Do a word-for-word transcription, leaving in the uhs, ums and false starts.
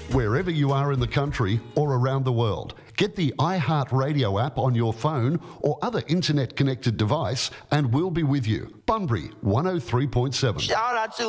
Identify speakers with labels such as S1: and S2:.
S1: wherever you are in the country or around the world. Get the iHeartRadio app on your phone or other internet-connected device and we'll be with you. Bunbury one oh three point seven.
S2: Shout out to